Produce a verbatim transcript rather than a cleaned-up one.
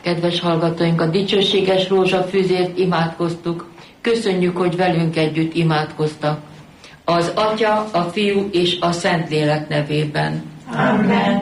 Kedves hallgatóink, a dicsőséges rózsafűzért imádkoztuk. Köszönjük, hogy velünk együtt imádkoztak. Az Atya, a Fiú és a Szentlélek nevében. Amen.